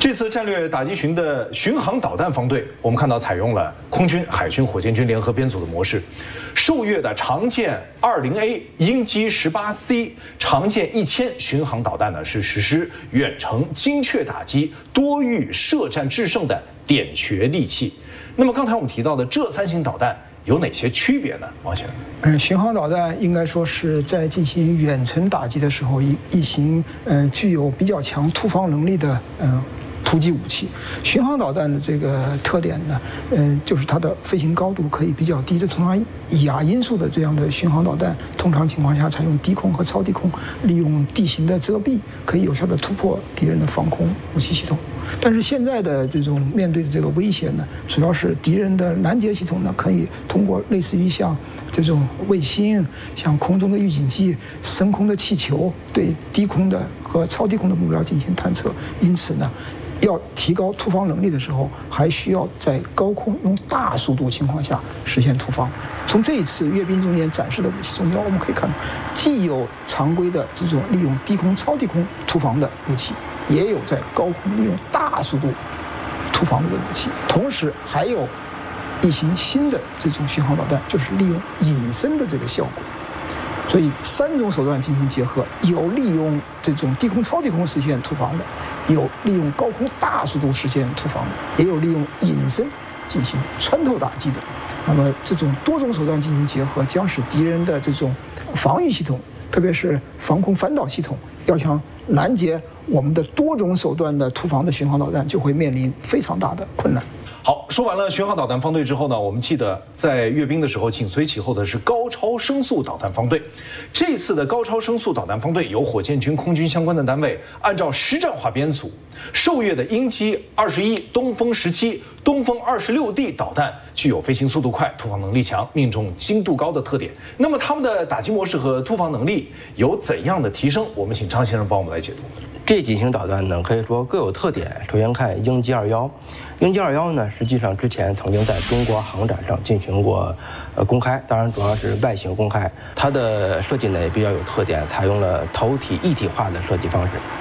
这次战略打击群的巡航导弹方队，我们看到采用了空军、海军、火箭军联合编组的模式。受阅的长剑20A、鹰击18C、长剑1000巡航导弹呢，是实施远程精确打击、多域射战制胜的点穴利器。那么刚才我们提到的这3型导弹有哪些区别呢？王先生， 巡航导弹应该说是在进行远程打击的时候，一型具有比较强突防能力的突击武器。巡航导弹的这个特点呢，就是它的飞行高度可以比较低。这通常亚音速的这样的巡航导弹，通常情况下采用低空和超低空，利用地形的遮蔽，可以有效地突破敌人的防空武器系统。但是现在的这种面对的这个威胁呢，主要是敌人的拦截系统呢，可以通过类似于像这种卫星、像空中的预警机、升空的气球，对低空的和超低空的目标进行探测。因此呢，要提高突防能力的时候，还需要在高空用大速度情况下实现突防。从这一次阅兵中间展示的武器中间，我们可以看到，既有常规的这种利用低空、超低空突防的武器，也有在高空利用大速度突防的武器，同时还有一型新的这种巡航导弹，就是利用隐身的这个效果。所以3种手段进行结合，有利用这种低空、超低空实现突防的，有利用高空大速度实现突防的，也有利用隐身进行穿透打击的。那么这种多种手段进行结合，将使敌人的这种防御系统，特别是防空反导系统，要想拦截我们的多种手段的突防的巡航导弹，就会面临非常大的困难。 好，说完了巡航导弹方队之后呢，我们记得在阅兵的时候紧随其后的是高超声速导弹方队。这次的高超声速导弹方队由火箭军、空军相关的单位按照实战化编组，受阅的鹰击21、东风17、东风26D 导弹具有飞行速度快、突防能力强、命中精度高的特点。那么它们的打击模式和突防能力有怎样的提升？我们请张先生帮我们来解读。 这几型导弹呢，可以说各有特点。首先看鹰击21，鹰击21呢，实际上之前曾经在中国航展上进行过公开，当然主要是外形公开。它的设计呢也比较有特点，采用了头体一体化的设计方式。